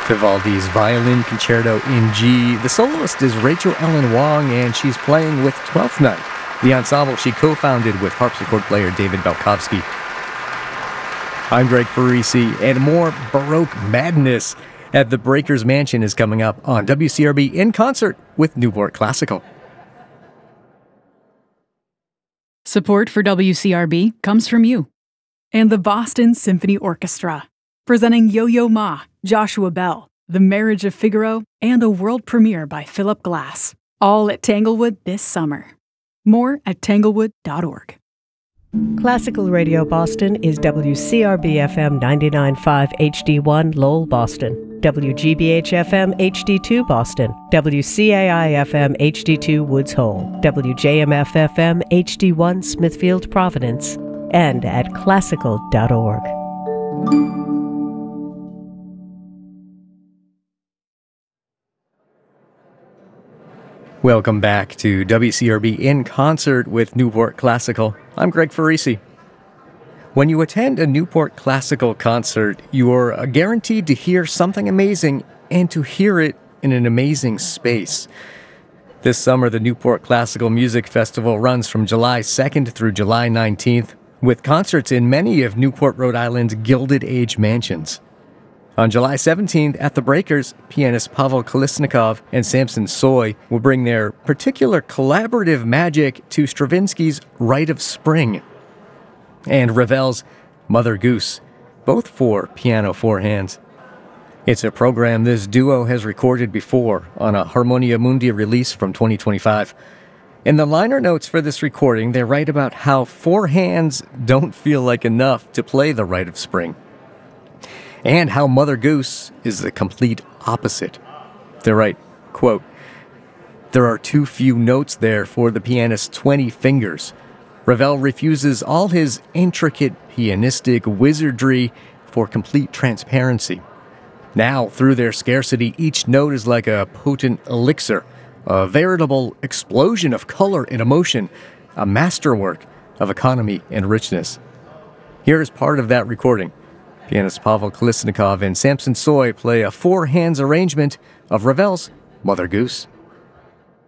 Vivaldi's Violin Concerto in G. The soloist is Rachel Ellen Wong, and she's playing with Twelfth Night, the ensemble she co-founded with harpsichord player David Belkovsky. I'm Greg Parisi, and more Baroque madness at the Breakers Mansion is coming up on WCRB in concert with Newport Classical. Support for WCRB comes from you. And the Boston Symphony Orchestra, presenting Yo-Yo Ma, Joshua Bell, The Marriage of Figaro, and a world premiere by Philip Glass, all at Tanglewood this summer. More at tanglewood.org. Classical Radio Boston is WCRB-FM 99.5 HD1 Lowell, Boston, WGBH-FM HD2 Boston, WCAI-FM HD2 Woods Hole, WJMF-FM HD1 Smithfield, Providence, and at classical.org. Welcome back to WCRB in concert with Newport Classical. I'm Greg Farisi. When you attend a Newport Classical concert, you're guaranteed to hear something amazing and to hear it in an amazing space. This summer, the Newport Classical Music Festival runs from July 2nd through July 19th, with concerts in many of Newport, Rhode Island's Gilded Age mansions. On July 17th, at the Breakers, pianist Pavel Kolesnikov and Samson Soy will bring their particular collaborative magic to Stravinsky's Rite of Spring and Ravel's Mother Goose, both for piano four hands. It's a program this duo has recorded before on a Harmonia Mundi release from 2025. In the liner notes for this recording, they write about how four hands don't feel like enough to play the Rite of Spring, and how Mother Goose is the complete opposite. They write, quote, "There are too few notes there for the pianist's 20 fingers. Ravel refuses all his intricate pianistic wizardry for complete transparency. Now, through their scarcity, each note is like a potent elixir, a veritable explosion of color and emotion, a masterwork of economy and richness." Here is part of that recording. Pianist Pavel Kolesnikov and Samson Soy play a four-hands arrangement of Ravel's Mother Goose.